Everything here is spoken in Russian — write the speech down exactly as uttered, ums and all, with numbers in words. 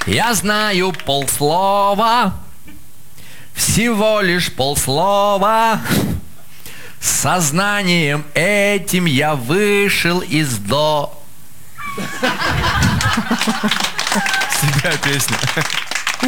Я знаю полслова, всего лишь полслова. Сознанием этим я вышел из до. Себя песня.